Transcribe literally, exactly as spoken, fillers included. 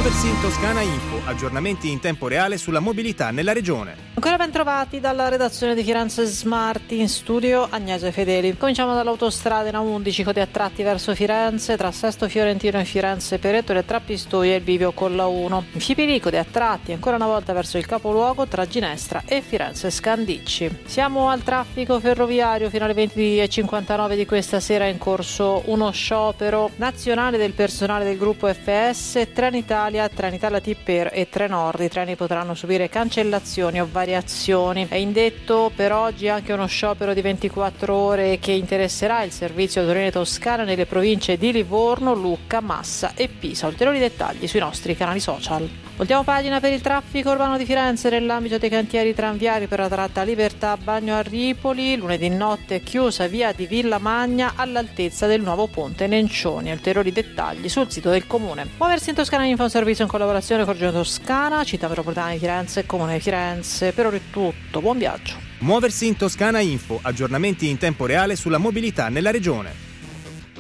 Muoversi in Toscana Info, aggiornamenti in tempo reale sulla mobilità nella regione. Ancora ben trovati dalla redazione di Firenze Smart, in studio Agnese Fedeli. Cominciamo dall'autostrada in A undici, code a tratti verso Firenze, tra Sesto Fiorentino e Firenze Perettore, tra Pistoia e il bivio con la uno. Fipili, code a tratti ancora una volta verso il capoluogo tra Ginestra e Firenze Scandicci. Siamo al traffico ferroviario. Fino alle venti e cinquantanove di questa sera è in corso uno sciopero nazionale del personale del gruppo F S, Trenitalia, Trenitalia Tipper e Trenord. I treni potranno subire cancellazioni o variazioni. È indetto per oggi anche uno sciopero di ventiquattro ore che interesserà il servizio Torino-Toscana nelle province di Livorno, Lucca, Massa e Pisa. Ulteriori dettagli sui nostri canali social. Voltiamo pagina per il traffico urbano di Firenze nell'ambito dei cantieri tranviari per la tratta Libertà Bagno a Ripoli. Lunedì notte chiusa via di Villa Magna all'altezza del nuovo ponte Nencioni. Ulteriori dettagli sul sito del comune. Muoversi in Toscana Info, un servizio in collaborazione con Regione Toscana, Città Metropolitana di Firenze e Comune di Firenze. Per ora è tutto, buon viaggio. Muoversi in Toscana Info, aggiornamenti in tempo reale sulla mobilità nella regione.